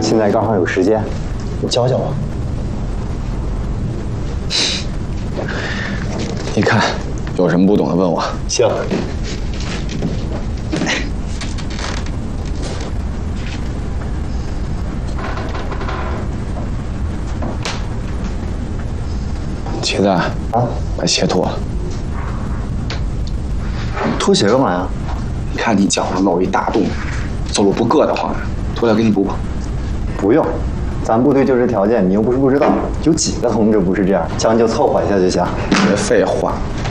现在刚好有时间，你教教我。 你看，有什么不懂的问我。 行。 茄子啊，把鞋脱了。 脱鞋干嘛呀？ 你看你脚上露一大洞，走路不硌得慌呀？脱了给你补补。 不用，咱部队就这条件，你又不是不知道，有几个同志不是这样，将就凑合一下就行。 别废话，